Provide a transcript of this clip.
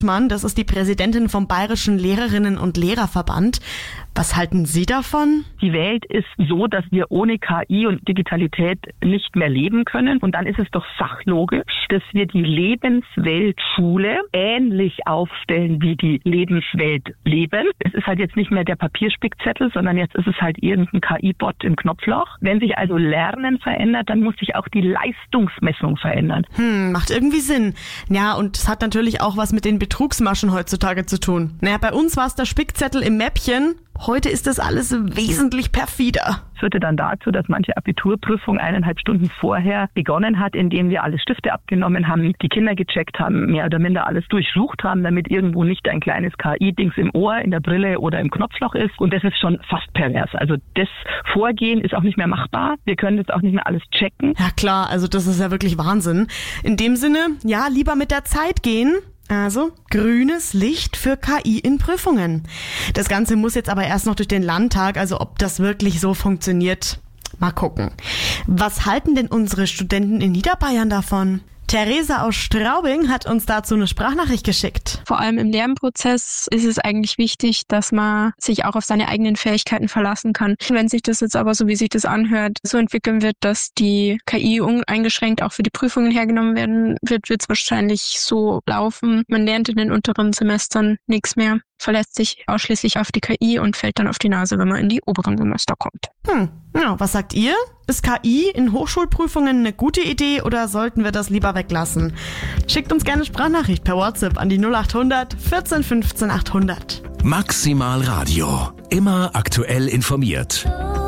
Mann, das ist die Präsidentin vom Bayerischen Lehrerinnen- und Lehrerverband. Was halten Sie davon? Die Welt ist so, dass wir ohne KI und Digitalität nicht mehr leben können. Und dann ist es doch sachlogisch, dass wir die Lebensweltschule ähnlich aufstellen wie die Lebenswelt Leben. Es ist halt jetzt nicht mehr der Papierspickzettel, sondern jetzt ist es halt irgendein KI-Bot im Knopfloch. Wenn sich also Lernen verändert, dann muss sich auch die Leistungsmessung verändern. Macht irgendwie Sinn. Ja, und es hat natürlich auch was mit den Betrugsmaschen heutzutage zu tun. Naja, bei uns war es der Spickzettel im Mäppchen. Heute ist das alles wesentlich perfider. Es führte dann dazu, dass manche Abiturprüfung 1,5 Stunden vorher begonnen hat, indem wir alle Stifte abgenommen haben, die Kinder gecheckt haben, mehr oder minder alles durchsucht haben, damit irgendwo nicht ein kleines KI-Dings im Ohr, in der Brille oder im Knopfloch ist. Und das ist schon fast pervers. Also das Vorgehen ist auch nicht mehr machbar. Wir können jetzt auch nicht mehr alles checken. Ja klar, also das ist ja wirklich Wahnsinn. In dem Sinne, ja, lieber mit der Zeit gehen. Also grünes Licht für KI in Prüfungen. Das Ganze muss jetzt aber erst noch durch den Landtag, also ob das wirklich so funktioniert, mal gucken. Was halten denn unsere Studenten in Niederbayern davon? Theresa aus Straubing hat uns dazu eine Sprachnachricht geschickt. Vor allem im Lernprozess ist es eigentlich wichtig, dass man sich auch auf seine eigenen Fähigkeiten verlassen kann. Wenn sich das jetzt aber, so wie sich das anhört, so entwickeln wird, dass die KI uneingeschränkt auch für die Prüfungen hergenommen werden wird, wird es wahrscheinlich so laufen. Man lernt in den unteren Semestern nichts mehr, verlässt sich ausschließlich auf die KI und fällt dann auf die Nase, wenn man in die oberen Semester kommt. Ja, was sagt ihr? Ist KI in Hochschulprüfungen eine gute Idee oder sollten wir das lieber weglassen? Schickt uns gerne Sprachnachricht per WhatsApp an die 0800 14 15 800. Maximal Radio. Immer aktuell informiert.